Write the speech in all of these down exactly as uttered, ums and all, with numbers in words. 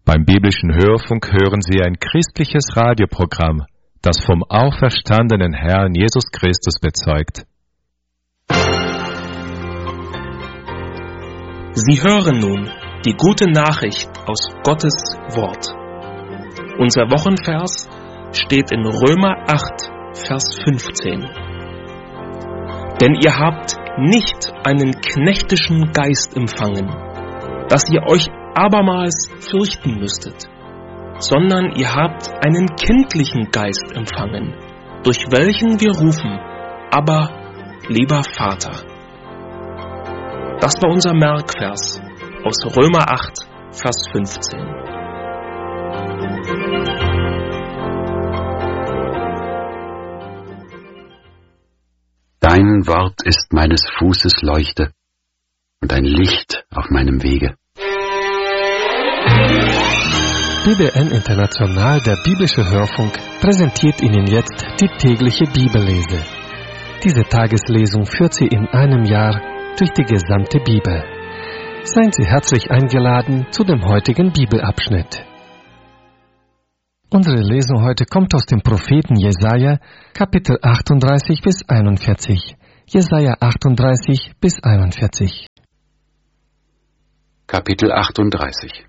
Beim biblischen Hörfunk hören Sie ein christliches Radioprogramm, das vom auferstandenen Herrn Jesus Christus bezeugt. Sie hören nun die gute Nachricht aus Gottes Wort. Unser Wochenvers steht in Römer acht, Vers fünfzehn. Denn ihr habt nicht einen knechtischen Geist empfangen, dass ihr euch abermals fürchten müsstet, sondern ihr habt einen kindlichen Geist empfangen, durch welchen wir rufen, aber lieber Vater. Das war unser Merkvers aus Römer acht, Vers fünfzehn. Dein Wort ist meines Fußes Leuchte und ein Licht auf meinem Wege. B B N International, der biblische Hörfunk, präsentiert Ihnen jetzt die tägliche Bibellese. Diese Tageslesung führt Sie in einem Jahr durch die gesamte Bibel. Seien Sie herzlich eingeladen zu dem heutigen Bibelabschnitt. Unsere Lesung heute kommt aus dem Propheten Jesaja, Kapitel achtunddreißig bis einundvierzig. Jesaja achtunddreißig bis einundvierzig. Kapitel achtunddreißig.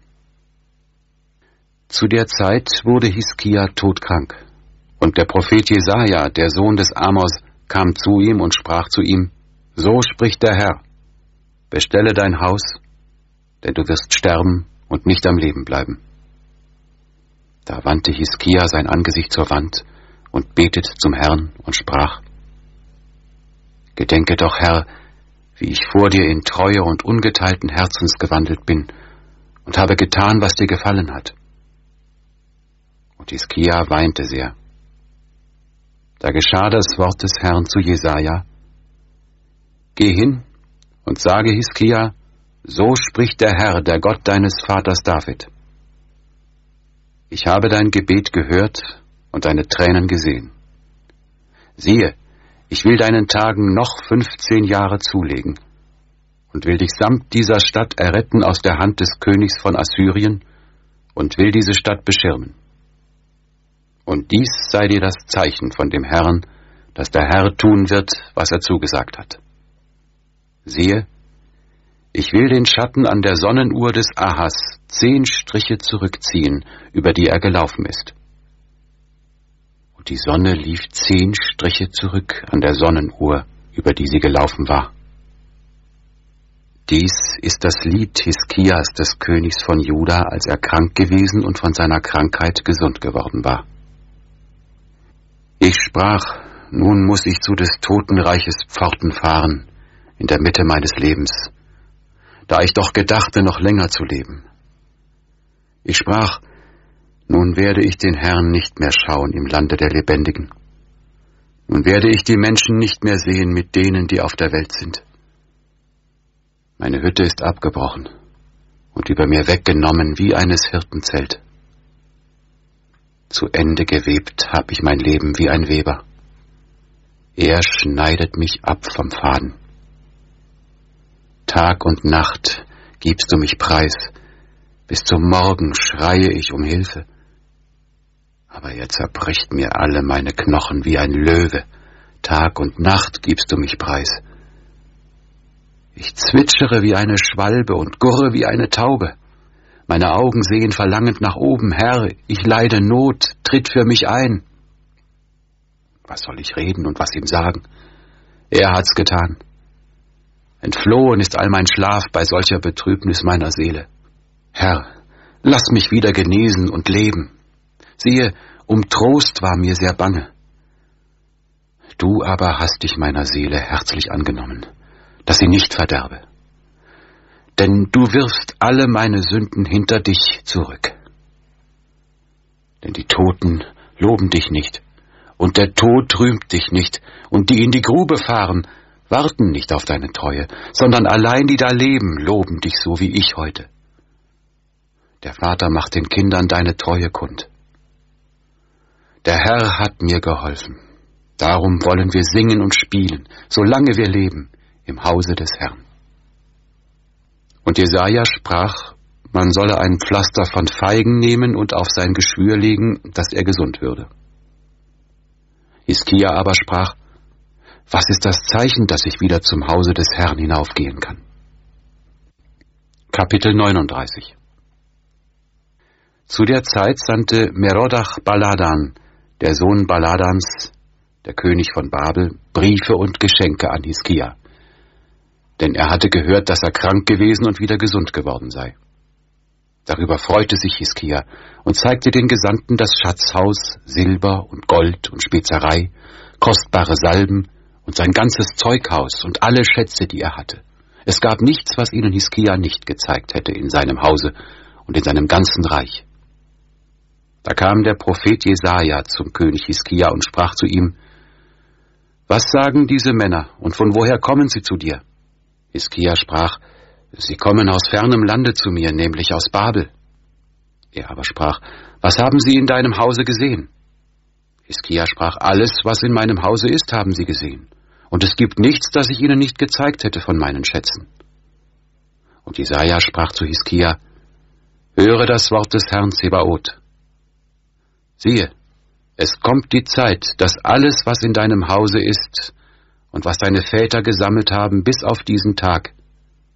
Zu der Zeit wurde Hiskia todkrank, und der Prophet Jesaja, der Sohn des Amos, kam zu ihm und sprach zu ihm: So spricht der Herr: Bestelle dein Haus, denn du wirst sterben und nicht am Leben bleiben. Da wandte Hiskia sein Angesicht zur Wand und betete zum Herrn und sprach: Gedenke doch, Herr, wie ich vor dir in Treue und ungeteilten Herzens gewandelt bin und habe getan, was dir gefallen hat. Und Hiskia weinte sehr. Da geschah das Wort des Herrn zu Jesaja: Geh hin und sage Hiskia: So spricht der Herr, der Gott deines Vaters David: Ich habe dein Gebet gehört und deine Tränen gesehen. Siehe, ich will deinen Tagen noch fünfzehn Jahre zulegen und will dich samt dieser Stadt erretten aus der Hand des Königs von Assyrien und will diese Stadt beschirmen. Und dies sei dir das Zeichen von dem Herrn, dass der Herr tun wird, was er zugesagt hat. Siehe, ich will den Schatten an der Sonnenuhr des Ahas zehn Striche zurückziehen, über die er gelaufen ist. Und die Sonne lief zehn Striche zurück an der Sonnenuhr, über die sie gelaufen war. Dies ist das Lied Hiskias, des Königs von Juda, als er krank gewesen und von seiner Krankheit gesund geworden war. Ich sprach: Nun muss ich zu des Totenreiches Pforten fahren, in der Mitte meines Lebens, da ich doch gedachte, noch länger zu leben. Ich sprach: Nun werde ich den Herrn nicht mehr schauen im Lande der Lebendigen. Nun werde ich die Menschen nicht mehr sehen mit denen, die auf der Welt sind. Meine Hütte ist abgebrochen und über mir weggenommen wie eines Hirtenzelt. Zu Ende gewebt hab ich mein Leben wie ein Weber. Er schneidet mich ab vom Faden. Tag und Nacht gibst du mich preis, bis zum Morgen schreie ich um Hilfe. Aber er zerbricht mir alle meine Knochen wie ein Löwe. Tag und Nacht gibst du mich preis. Ich zwitschere wie eine Schwalbe und gurre wie eine Taube. Meine Augen sehen verlangend nach oben. Herr, ich leide Not, tritt für mich ein. Was soll ich reden und was ihm sagen? Er hat's getan. Entflohen ist all mein Schlaf bei solcher Betrübnis meiner Seele. Herr, lass mich wieder genesen und leben. Siehe, um Trost war mir sehr bange. Du aber hast dich meiner Seele herzlich angenommen, dass sie nicht verderbe. Denn du wirfst alle meine Sünden hinter dich zurück. Denn die Toten loben dich nicht, und der Tod rühmt dich nicht, und die in die Grube fahren, warten nicht auf deine Treue, sondern allein die da leben, loben dich so wie ich heute. Der Vater macht den Kindern deine Treue kund. Der Herr hat mir geholfen. Darum wollen wir singen und spielen, solange wir leben, im Hause des Herrn. Und Jesaja sprach: man solle ein Pflaster von Feigen nehmen und auf sein Geschwür legen, dass er gesund würde. Hiskia aber sprach: Was ist das Zeichen, dass ich wieder zum Hause des Herrn hinaufgehen kann? Kapitel neununddreißig. Zu der Zeit sandte Merodach Baladan, der Sohn Baladans, der König von Babel, Briefe und Geschenke an Hiskia, denn er hatte gehört, dass er krank gewesen und wieder gesund geworden sei. Darüber freute sich Hiskia und zeigte den Gesandten das Schatzhaus, Silber und Gold und Spezerei, kostbare Salben und sein ganzes Zeughaus und alle Schätze, die er hatte. Es gab nichts, was ihnen Hiskia nicht gezeigt hätte in seinem Hause und in seinem ganzen Reich. Da kam der Prophet Jesaja zum König Hiskia und sprach zu ihm: Was sagen diese Männer und von woher kommen sie zu dir? Hiskia sprach: Sie kommen aus fernem Lande zu mir, nämlich aus Babel. Er aber sprach: Was haben sie in deinem Hause gesehen? Hiskia sprach: Alles, was in meinem Hause ist, haben sie gesehen. Und es gibt nichts, das ich ihnen nicht gezeigt hätte von meinen Schätzen. Und Jesaja sprach zu Hiskia: Höre das Wort des Herrn Zebaoth. Siehe, es kommt die Zeit, dass alles, was in deinem Hause ist und was deine Väter gesammelt haben bis auf diesen Tag,